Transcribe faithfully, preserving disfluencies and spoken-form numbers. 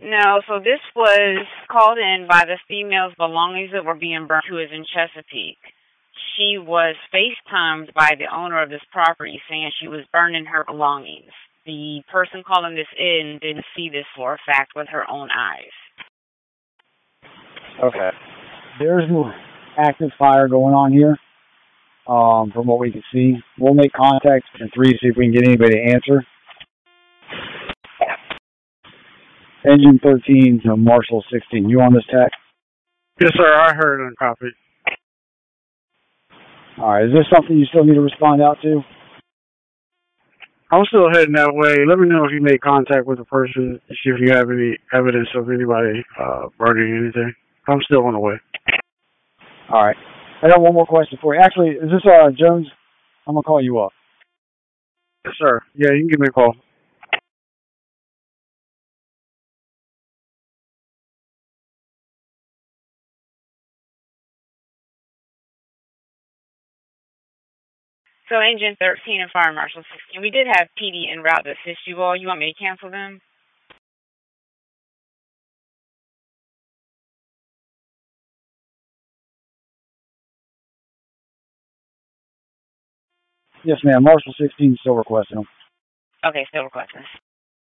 No, so this was called in by the female's belongings that were being burned, who is in Chesapeake. She was FaceTimed by the owner of this property saying she was burning her belongings. The person calling this in didn't see this for a fact with her own eyes. Okay. There's no active fire going on here, um, from what we can see. We'll make contact in three to see if we can get anybody to answer. Engine thirteen to Marshall sixteen. You on this tech? Yes, sir. I heard and copied. All right. Is this something you still need to respond out to? I'm still heading that way. Let me know if you made contact with the person, see if you have any evidence of anybody uh, burning anything. I'm still on the way. All right. I got one more question for you. Actually, is this uh, Jones? I'm going to call you up. Yes, sir. Yeah, you can give me a call. So Engine thirteen and Fire Marshal sixteen, we did have P D en route to assist you all. You want me to cancel them? Yes, ma'am. Marshall sixteen still requesting them. Okay, still requesting.